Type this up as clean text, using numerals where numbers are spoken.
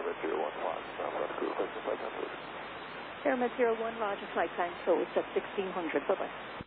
Airmet 01 Lodge, Southwest Crew, requesting flight time closed. Airmet 01 Lodge, flight time closed at 1600. Bye-bye.